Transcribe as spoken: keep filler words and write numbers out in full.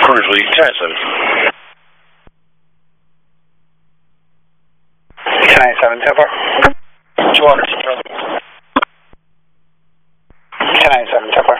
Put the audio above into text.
Cruise League, ten seven. ten ninety-seven, ten four. two hundred. ten ninety-seven, ten four.